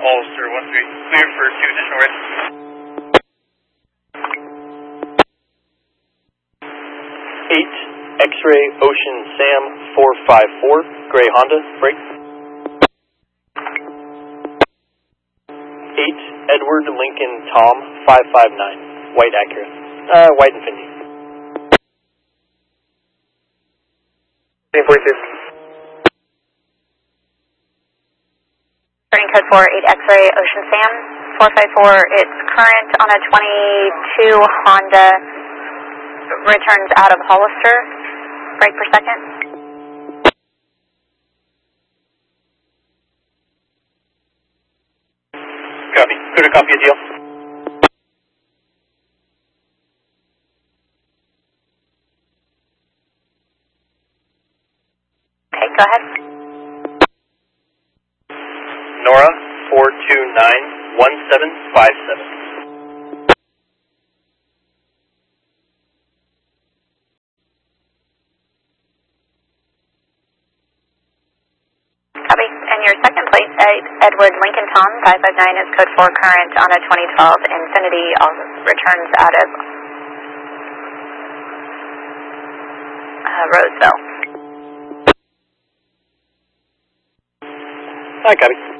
Hollister 13, clear for 2 additional ready. 8 X-ray Ocean Sam 454, gray Honda, break. 8 Edward Lincoln Tom 559, white Acura, white Infiniti. 42. Turning code 4, 8 X-ray Ocean Sam 454, it's current on a 22 Honda, returns out of Hollister, break per second. Copy. Clear to copy a deal. Okay, go ahead. Nora 4291757. Copy. And your second plate, Edward Lincoln Tom 559 is code 4 current on a 2012 Infiniti, returns out of Roseville. Hi, copy.